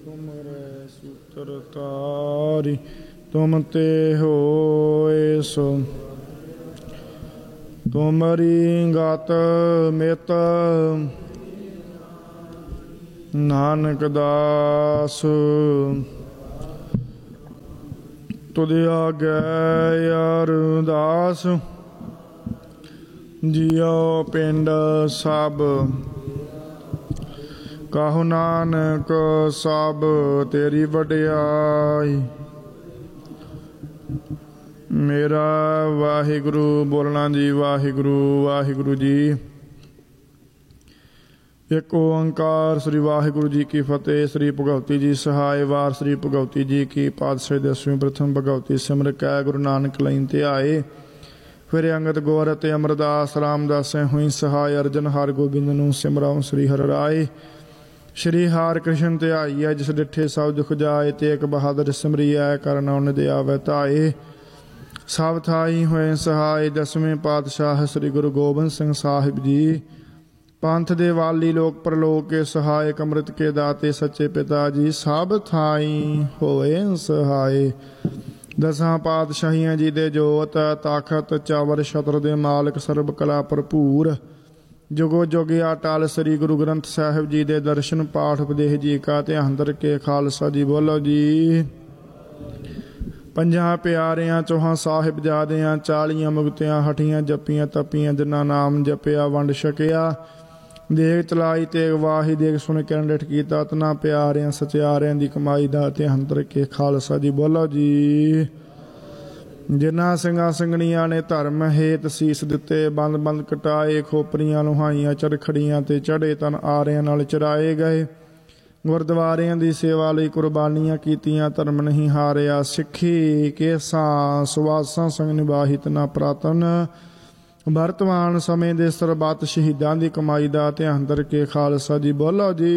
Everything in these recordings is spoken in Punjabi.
ਤੁਮਰੇ ਸੂਤਰ ਤਾਰੀ ਤੁਮ ਤੇ ਹੋਏ ਸੋ ਤੁਮਰੀ ਗਤ ਮਿਤ ਨਾਨਕ ਦਾਸ ਤੁਧ ਆਗੈ ਅਰਦਾਸ ਜਿਉ ਪਿੰਡ ਸਭ ਕਹੋ ਨਾਨਕ ਸਭ ਤੇਰੀ ਵਡਿਆਈ। ਮੇਰਾ ਵਾਹਿਗੁਰੂ ਬੋਲਣਾ ਜੀ। ਵਾਹਿਗੁਰੂ ਵਾਹਿਗੁਰੂ ਜੀ। ਇੱਕ ਓੰਕਾਰ ਸ੍ਰੀ ਵਾਹਿਗੁਰੂ ਜੀ ਕੀ ਫਤਿਹ। ਸ੍ਰੀ ਭਗਵਤੀ ਜੀ ਸਹਾਇ ਵਾਰ ਸ੍ਰੀ ਭਗਵਤੀ ਜੀ ਕੀ ਪਾਤਸ਼ਾਹੀ ਦਸਵੀਂ ਪ੍ਰਥਮ ਭਗਵਤੀ ਸਿਮਰ ਕੈ ਗੁਰੂ ਨਾਨਕ ਲੈਨ ਧਿਆਏ। ਫਿਰ ਅੰਗਦ ਗੌਰ ਅਤੇ ਅਮਰਦਾਸ ਰਾਮਦਾਸੈ ਹੋਈ ਸਹਾਇ। ਅਰਜਨ ਹਰ ਗੋਬਿੰਦ ਨੂੰ ਸਿਮਰਾਉ ਸ੍ਰੀ ਹਰਿ ਰਾਏ। ਸ਼੍ਰੀ ਹਰਿ ਕ੍ਰਿਸ਼ਨ ਧਿਆਈਐ ਜਿਸ ਡਿਠੇ ਸਭ ਦੁਖ ਜਾਏ। ਤੇਗ ਬਹਾਦਰ ਸਿਮਰੀਐ ਕਰਨ ਉਨ ਦੇ ਆਵੈ ਧਾਏ। ਸਭ ਥਾਈ ਹੋਏ ਸਹਾਇ ਦਸਵੇਂ ਪਾਤਸ਼ਾਹ ਸ੍ਰੀ ਗੁਰੂ ਗੋਬਿੰਦ ਸਿੰਘ ਸਾਹਿਬ ਜੀ। ਪੰਥ ਦੇ ਵਾਲੀ ਲੋਕ ਪਰਲੋਕ ਕੇ ਸਹਾਇਕ ਅੰਮ੍ਰਿਤ ਕੇ ਦਾਤੇ ਸੱਚੇ ਪਿਤਾ ਜੀ। ਸਭ ਥਾਈ ਹੋਏ ਸਹਾਇ ਦਸਾਂ ਪਾਤਸ਼ਾਹੀਆਂ ਜੀ ਦੇ ਜੋਤ ਤਾਕਤ ਚਾਵਰ ਛਤਰ ਦੇ ਮਾਲਕ ਸਰਬ ਕਲਾ ਭਰਪੂਰ ਜੁਗੋ ਜੁਗ ਅਟਲ ਸ੍ਰੀ ਗੁਰੂ ਗ੍ਰੰਥ ਸਾਹਿਬ ਜੀ ਦੇ ਦਰਸ਼ਨ ਪਾਠ ਉਪਦੇਸ਼ ਜੀ ਕਾ ਧਿਆਨ ਦਰ ਕੇ ਖਾਲਸਾ ਜੀ ਬੋਲੋ ਜੀ। ਪੰਜਾਂ ਪਿਆਰਿਆਂ ਚੌਹਾਂ ਸਾਹਿਬਜ਼ਾਦਿਆਂ 40 ਮੁਕਤਿਆਂ ਹਟੀਆਂ ਜੱਪੀਆਂ ਤਪੀਆਂ ਜਿਨ੍ਹਾਂ ਨਾਮ ਜਪਿਆ ਵੰਡ ਛਕਿਆ। ਦੇਖ ਚਲਾਈ ਤੇਗ ਵਾਹੀ ਦੇਖ ਸੁਣ ਕੇ ਡਿਠ ਕੀਤਾ ਤਨਾ ਪਿਆਰਿਆਂ ਸਚਿਆਰਿਆਂ ਦੀ ਕਮਾਈ ਦਾ ਧਿਆਨ ਦਰ ਕੇ ਖਾਲਸਾ ਜੀ ਬੋਲੋ ਜੀ। ਜਿਨ੍ਹਾਂ ਸਿੰਘਾਂ ਸਿੰਘਣੀਆਂ ਨੇ ਧਰਮ ਹੇਤ ਸੀਸ ਦਿੱਤੇ ਬੰਦ ਬੰਦ ਕਟਾਏ ਖੋਪਰੀਆਂ ਲੁਹਾਈਆਂ ਚਰਖੜੀਆਂ ਤੇ ਚੜ੍ਹੇ ਤਨ ਆਰਿਆਂ ਨਾਲ ਚਰਾਏ ਗਏ। ਗੁਰਦੁਆਰਿਆਂ ਦੀ ਸੇਵਾ ਲਈ ਕੁਰਬਾਨੀਆਂ ਕੀਤੀਆਂ ਧਰਮ ਨਹੀਂ ਹਾਰਿਆ। ਸਿੱਖੀ ਕੇਸਾਂ ਸੁਵਾਸਾਂ ਸੰਗ ਨਿਵਾਹਿਤ ਨਾ ਪ੍ਰਾਤਨ ਵਰਤਮਾਨ ਸਮੇਂ ਦੇ ਸਰਬੱਤ ਸ਼ਹੀਦਾਂ ਦੀ ਕਮਾਈ ਦਾ ਧਿਆਨ ਦਰ ਕੇ ਖਾਲਸਾ ਜੀ ਬੋਲੋ ਜੀ।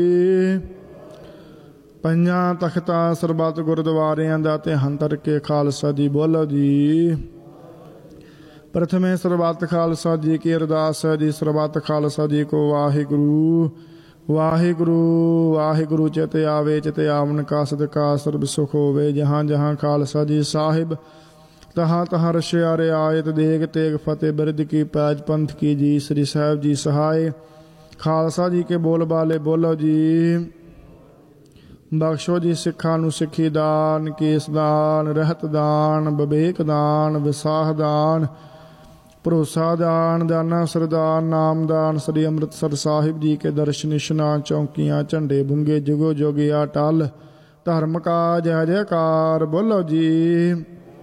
ਪੰਜਾਂ ਤਖਤਾਂ ਸਰਬੱਤ ਗੁਰਦੁਆਰਿਆਂ ਦਾ ਧਿਆਨ ਦਰ ਕੇ ਖਾਲਸਾ ਜੀ ਬੋਲੋ ਜੀ। ਪ੍ਰਥਮੇ ਸਰਬੱਤ ਖਾਲਸਾ ਜੀ ਕੀ ਅਰਦਾਸ ਹੈ ਜੀ। ਸਰਬੱਤ ਖਾਲਸਾ ਜੀ ਕੋ ਵਾਹਿਗੁਰੂ ਵਾਹਿਗੁਰੂ ਵਾਹਿਗੁਰੂ ਚਿਤ ਆਵੇ ਚਿਤ ਆਵਨ ਕਾ ਸਦਕਾ ਸਰਬ ਸੁਖ ਹੋਵੇ। ਜਹਾਂ ਜਹਾਂ ਖਾਲਸਾ ਜੀ ਸਾਹਿਬ ਤਹਾਂ ਤਹਾਂ ਰਸ਼ਿਆ ਰਿਆਇਤ ਦੇਗ ਤੇਗ ਫਤਿਹ ਬਿਰਧ ਕੀ ਪੈਜ ਪੰਥ ਕੀ ਜੀ। ਸ੍ਰੀ ਸਾਹਿਬ ਜੀ ਸਹਾਇ ਖਾਲਸਾ ਜੀ ਕੇ ਬੋਲ ਬਾਲੇ ਬੋਲੋ ਜੀ। ਬਖਸ਼ੋ ਜੀ ਸਿੱਖਾਂ ਨੂੰ ਸਿੱਖੀ ਦਾਨ ਕੇਸ ਦਾਨ ਰਹਿਤ ਦਾਨ ਵਿਵੇਕ ਦਾਨ ਵਿਸਾਹ ਦਾਨ ਭਰੋਸਾ ਦਾਨ ਦਾਨਾ ਸਰਦਾਨ ਨਾਮਦਾਨ। ਸ੍ਰੀ ਅੰਮ੍ਰਿਤਸਰ ਸਾਹਿਬ ਜੀ ਕੇ ਦਰਸ਼ਨ ਇਸ਼ਨਾਨ ਚੌਂਕੀਆਂ ਝੰਡੇ ਬੁੰਗੇ ਜੁਗੋ ਜੁਗ ਅਟਲ ਧਰਮ ਕਾ ਜੈ ਜੈਕਾਰ ਬੋਲੋ ਜੀ।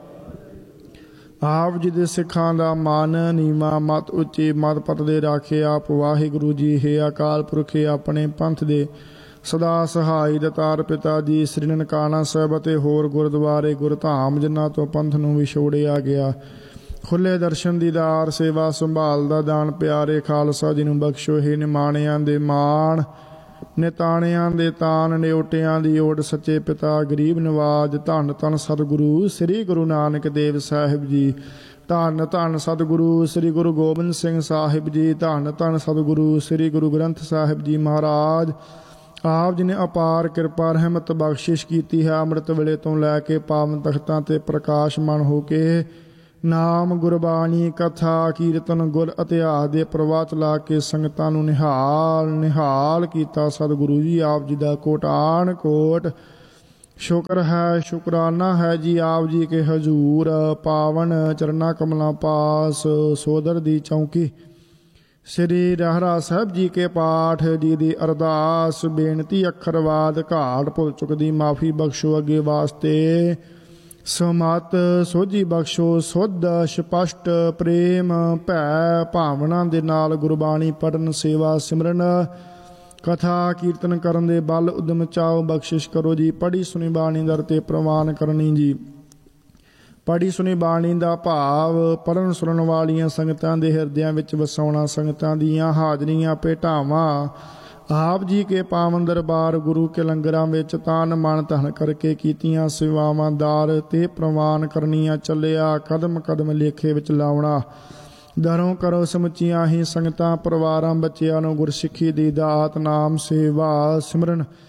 ਆਪ ਜੀ ਦੇ ਸਿੱਖਾਂ ਦਾ ਮਾਨ ਨੀਵਾਂ ਮਤ ਉੱਚੀ ਮਤ ਪਤ ਦੇ ਰਾਖੇ ਆਪ ਵਾਹਿਗੁਰੂ ਜੀ। ਹੈ ਅਕਾਲ ਪੁਰਖੇ ਆਪਣੇ ਪੰਥ ਦੇ ਸਦਾ ਸਹਾਈ ਦਤਾਰ ਪਿਤਾ ਜੀ। ਸ੍ਰੀ ਨਨਕਾਣਾ ਸਾਹਿਬ ਅਤੇ ਹੋਰ ਗੁਰਦੁਆਰੇ ਗੁਰਧਾਮ ਜਿਨ੍ਹਾਂ ਤੋਂ ਪੰਥ ਨੂੰ ਵਿਛੋੜਿਆ ਗਿਆ। ਖੁੱਲੇ ਦਰਸ਼ਨ ਦੀਦਾਰ ਸੇਵਾ ਸੰਭਾਲ ਦਾ ਦਾਨ ਪਿਆਰੇ ਖਾਲਸਾ ਜੀ ਨੂੰ ਬਖਸ਼ੋ। ਹੀ ਨਿਮਾਣਿਆਂ ਦੇ ਮਾਣ ਨਿਤਾਣਿਆਂ ਦੇ ਤਾਨ ਨਿਉਟਿਆਂ ਦੀ ਓਟ ਸੱਚੇ ਪਿਤਾ ਗਰੀਬ ਨਵਾਜ। ਧੰਨ ਧੰਨ ਸਤਿਗੁਰੂ ਸ੍ਰੀ ਗੁਰੂ ਨਾਨਕ ਦੇਵ ਸਾਹਿਬ ਜੀ। ਧੰਨ ਧੰਨ ਸਤਿਗੁਰੂ ਸ੍ਰੀ ਗੁਰੂ ਗੋਬਿੰਦ ਸਿੰਘ ਸਾਹਿਬ ਜੀ। ਧੰਨ ਧੰਨ ਸਤਿਗੁਰੂ ਸ੍ਰੀ ਗੁਰੂ ਗ੍ਰੰਥ ਸਾਹਿਬ ਜੀ ਮਹਾਰਾਜ। ਆਪ ਜੀ ਨੇ ਅਪਾਰ ਕਿਰਪਾ ਰਹਿਮਤ ਬਖਸ਼ਿਸ਼ ਕੀਤੀ ਹੈ। ਅੰਮ੍ਰਿਤ ਵੇਲੇ ਤੋਂ ਲੈ ਕੇ ਪਾਵਨ ਤਖਤਾਂ ਤੇ ਪ੍ਰਕਾਸ਼ਮਾਨ ਹੋ ਕੇ ਨਾਮ ਗੁਰਬਾਣੀ ਕਥਾ ਕੀਰਤਨ ਗੁਰ ਇਤਿਹਾਸ ਦੇ ਪ੍ਰਵਾਹ ਚਲਾ ਕੇ ਸੰਗਤਾਂ ਨੂੰ ਨਿਹਾਲ ਕੀਤਾ। ਸਤਿਗੁਰੂ ਜੀ ਆਪ ਜੀ ਦਾ ਕੋਟਾਨ ਕੋਟ ਸ਼ੁਕਰ ਹੈ ਸ਼ੁਕਰਾਨਾ ਹੈ ਜੀ। ਆਪ ਜੀ ਕੇ ਹਜ਼ੂਰ ਪਾਵਨ ਚਰਨਾ ਕਮਲਾਂ ਪਾਸ ਸੋਦਰ ਦੀ ਚੌਂਕੀ ਸ੍ਰੀ ਰਹਿਰਾ ਸਾਹਿਬ ਜੀ ਕੇ ਪਾਠ ਜੀ ਦੀ ਅਰਦਾਸ ਬੇਨਤੀ ਅੱਖਰਵਾਦ ਘਾਟ ਭੁੱਲ ਚੁੱਕ ਦੀ ਮਾਫੀ ਬਖਸ਼ੋ। ਅੱਗੇ ਵਾਸਤੇ ਸਮਤ ਸੋਝੀ ਬਖਸ਼ੋ। ਸੁਧ ਸਪਸ਼ਟ ਪ੍ਰੇਮ ਭੈ ਭਾਵਨਾ ਦੇ ਨਾਲ ਗੁਰਬਾਣੀ ਪੜਨ ਸੇਵਾ ਸਿਮਰਨ ਕਥਾ ਕੀਰਤਨ ਕਰਨ ਦੇ ਬਲ ਉਦਮ ਚਾਓ ਬਖਸ਼ਿਸ਼ ਕਰੋ ਜੀ। ਪੜ੍ਹੀ ਸੁਣੀ ਬਾਣੀ ਦਰ ਤੇ ਪ੍ਰਵਾਨ ਕਰਨੀ ਜੀ। ਪੜ੍ਹੀ ਸੁਣੀ ਬਾਣੀ ਦਾ ਭਾਵ ਪੜ੍ਹਨ ਸੁਣਨ ਵਾਲੀਆਂ ਸੰਗਤਾਂ ਦੇ ਹਿਰਦਿਆਂ ਵਿੱਚ ਵਸਾਉਣਾ। ਸੰਗਤਾਂ ਦੀਆਂ ਹਾਜ਼ਰੀਆਂ ਭੇਟਾਵਾਂ ਆਪ ਜੀ ਕੇ ਪਾਵਨ ਦਰਬਾਰ ਗੁਰੂ ਕੇ ਲੰਗਰਾਂ ਵਿੱਚ ਤਾਨ ਮਨ ਧਨ ਕਰਕੇ ਕੀਤੀਆਂ ਸੇਵਾਵਾਂ ਦਾਰ ਤੇ ਪ੍ਰਵਾਨ ਕਰਨੀਆਂ। ਚੱਲਿਆ ਕਦਮ ਕਦਮ ਲੇਖੇ ਵਿੱਚ ਲਾਉਣਾ। ਦਰੋਂ ਕਰੋ ਸਮੁੱਚੀਆਂ ਹੀ ਸੰਗਤਾਂ ਪਰਿਵਾਰਾਂ ਬੱਚਿਆਂ ਨੂੰ ਗੁਰਸਿੱਖੀ ਦੀ ਦਾਤ ਨਾਮ ਸੇਵਾ ਸਿਮਰਨ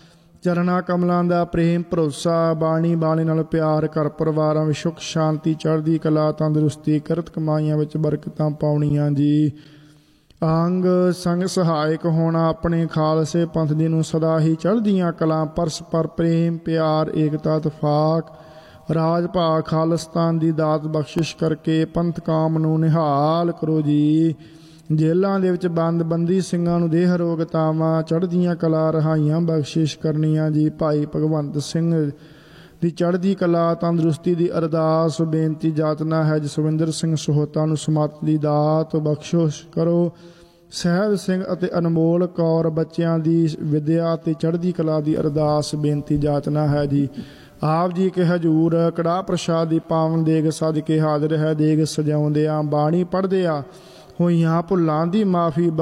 ਚਰਨਾ ਕਮਲਾਂ ਦਾ ਪ੍ਰੇਮ ਭਰੋਸਾ, ਬਾਣੀ ਬਾਣੇ ਨਾਲ ਪਿਆਰ, ਘਰ ਪਰਿਵਾਰਾਂ ਵਿੱਚ ਸੁੱਖ ਸ਼ਾਂਤੀ, ਚੜ੍ਹਦੀ ਕਲਾ, ਤੰਦਰੁਸਤੀ, ਕਿਰਤ ਕਮਾਈਆਂ ਵਿੱਚ ਬਰਕਤਾਂ ਪਾਉਣੀਆਂ ਜੀ। ਅੰਗ ਸੰਗ ਸਹਾਇਕ ਹੋਣਾ, ਆਪਣੇ ਖਾਲਸੇ ਪੰਥ ਦੀ ਨੂੰ ਸਦਾ ਹੀ ਚੜ੍ਹਦੀਆਂ ਕਲਾਂ, ਪਰਸਪਰ ਪ੍ਰੇਮ ਪਿਆਰ, ਏਕਤਾ ਇਤਫਾਕ, ਰਾਜ ਭਾਗ ਖਾਲਿਸਤਾਨ ਦੀ ਦਾਤ ਬਖਸ਼ਿਸ਼ ਕਰਕੇ ਪੰਥ ਕਾਮ ਨੂੰ ਨਿਹਾਲ ਕਰੋ ਜੀ। ਜੇਲ੍ਹਾਂ ਦੇ ਵਿੱਚ ਬੰਦ ਬੰਦੀ ਸਿੰਘਾਂ ਨੂੰ ਦੇਹ ਰੋਗਤਾਵਾਂ, ਚੜ੍ਹਦੀਆਂ ਕਲਾ, ਰਿਹਾਈਆਂ ਬਖਸ਼ਿਸ਼ ਕਰਨੀਆਂ ਜੀ। ਭਾਈ ਭਗਵੰਤ ਸਿੰਘ ਦੀ ਚੜ੍ਹਦੀ ਕਲਾ ਤੰਦਰੁਸਤੀ ਦੀ ਅਰਦਾਸ ਬੇਨਤੀ ਜਾਚਨਾ ਹੈ। ਜਸਵਿੰਦਰ ਸਿੰਘ ਸਹੋਤਾ ਨੂੰ ਸਮੱਤ ਦੀ ਦਾਤ ਬਖਸ਼ਿਸ਼ ਕਰੋ। ਸਹਿਬ ਸਿੰਘ ਅਤੇ ਅਨਮੋਲ ਕੌਰ ਬੱਚਿਆਂ ਦੀ ਵਿਦਿਆ ਅਤੇ ਚੜ੍ਹਦੀ ਕਲਾ ਦੀ ਅਰਦਾਸ ਬੇਨਤੀ ਜਾਚਨਾ ਹੈ ਜੀ। ਆਪ ਜੀ ਕੇ ਹਜ਼ੂਰ ਕੜਾਹ ਪ੍ਰਸ਼ਾਦ ਦੀ ਪਾਵਨ ਦੇਗ ਸਜ ਕੇ ਹਾਜ਼ਰ ਹੈ। ਦੇਗ ਸਜਾਉਂਦਿਆਂ ਬਾਣੀ ਪੜ੍ਹਦਿਆਂ ਹੋਈਆਂ ਭੁੱਲਾਂ ਦੀ ਮਾਫੀ